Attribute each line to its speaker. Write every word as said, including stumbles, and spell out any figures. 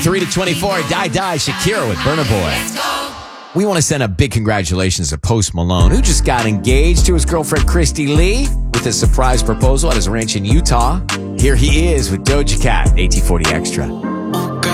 Speaker 1: three to twenty-four, Die Die, Shakira with Burna Boy. We want to send a big congratulations to Post Malone, who just got engaged to his girlfriend Christy Lee with a surprise proposal at his ranch in Utah. Here he is with Doja Cat, eighteen forty Extra.